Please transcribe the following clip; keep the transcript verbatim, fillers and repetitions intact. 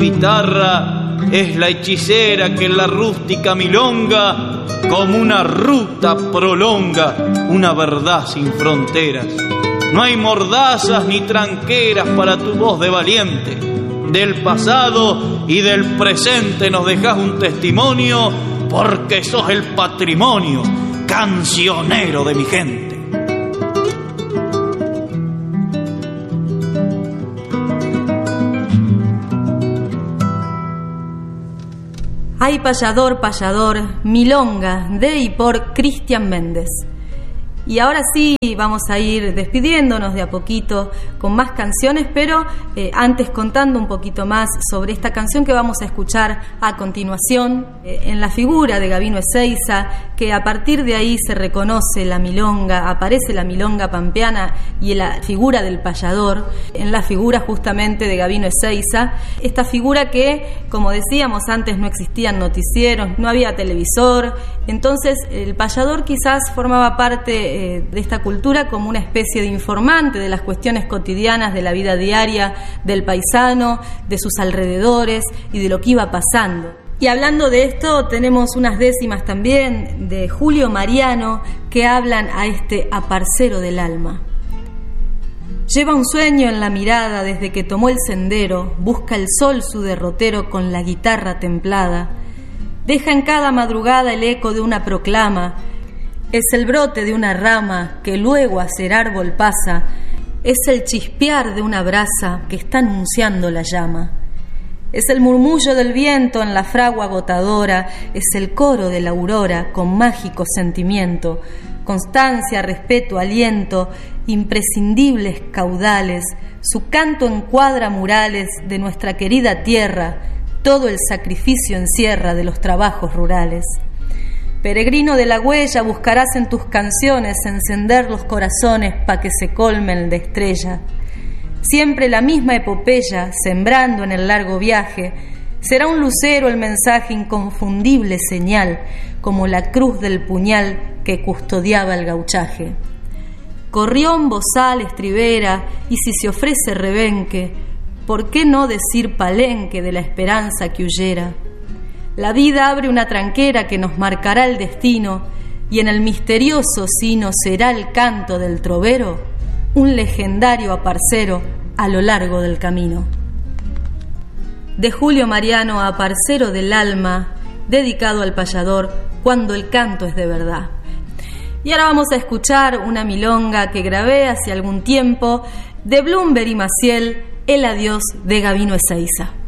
guitarra es la hechicera que en la rústica milonga como una ruta prolonga una verdad sin fronteras. No hay mordazas ni tranqueras para tu voz de valiente. Del pasado y del presente nos dejás un testimonio porque sos el patrimonio cancionero de mi gente. Ay, payador, payador, milonga, de y por Cristian Méndez. Y ahora sí, vamos a ir despidiéndonos de a poquito con más canciones, pero eh, antes contando un poquito más sobre esta canción que vamos a escuchar a continuación, eh, en la figura de Gabino Ezeiza, que a partir de ahí se reconoce la milonga, aparece la milonga pampeana y la figura del payador, en la figura justamente de Gabino Ezeiza, esta figura que, como decíamos antes, no existían noticieros, no había televisor, entonces el payador quizás formaba parte de esta cultura como una especie de informante de las cuestiones cotidianas de la vida diaria del paisano, de sus alrededores y de lo que iba pasando. Y hablando de esto, tenemos unas décimas también de Julio Mariano que hablan a este aparcero del alma. Lleva un sueño en la mirada desde que tomó el sendero, busca el sol su derrotero con la guitarra templada, deja en cada madrugada el eco de una proclama. Es el brote de una rama que luego a ser árbol pasa, es el chispear de una brasa que está anunciando la llama. Es el murmullo del viento en la fragua agotadora, es el coro de la aurora con mágico sentimiento, constancia, respeto, aliento, imprescindibles caudales, su canto encuadra murales de nuestra querida tierra, todo el sacrificio encierra de los trabajos rurales. Peregrino de la huella, buscarás en tus canciones encender los corazones pa' que se colmen de estrella. Siempre la misma epopeya, sembrando en el largo viaje, será un lucero el mensaje inconfundible señal, como la cruz del puñal que custodiaba el gauchaje. Corrión, bozal, estribera, y si se ofrece rebenque, ¿por qué no decir palenque de la esperanza que huyera? La vida abre una tranquera que nos marcará el destino y en el misterioso sino será el canto del trovero, un legendario aparcero a lo largo del camino. De Julio Mariano a Aparcero del alma, dedicado al payador cuando el canto es de verdad. Y ahora vamos a escuchar una milonga que grabé hace algún tiempo de Bloomberg y Maciel, El adiós de Gabino Ezeiza.